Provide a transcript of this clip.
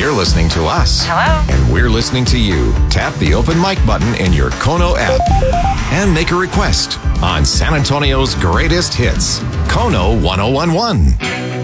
You're listening to us. Hello? And we're listening to you. Tap the open mic button in your Kono app and make a request on San Antonio's greatest hits, Kono 1011.